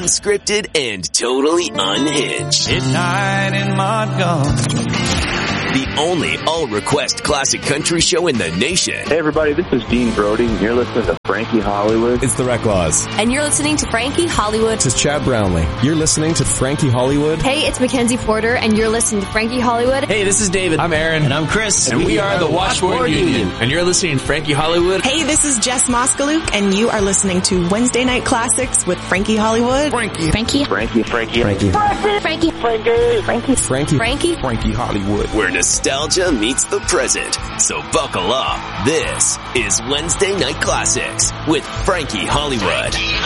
unscripted and totally unhinged. Midnight in Montgomery. The only all-request classic country show in the nation. Hey everybody, this is Dean Brody. You're listening to Frankie Hollywood. It's the Reclaws. And you're listening to Frankie Hollywood. This is Chad Brownlee. You're listening to Frankie Hollywood. Hey, it's Mackenzie Porter, and you're listening to Frankie Hollywood. Hey, this is David. I'm Aaron. And I'm Chris. And we are the Washboard Union. And you're listening to Frankie Hollywood. Hey, this is Jess Moskaluk, and you are listening to Wednesday Night Classics with Frankie Hollywood. Frankie Frankie Frankie Frankie Hollywood, where nostalgia meets the present. So buckle up. This is Wednesday Night Classics with Frankie Hollywood.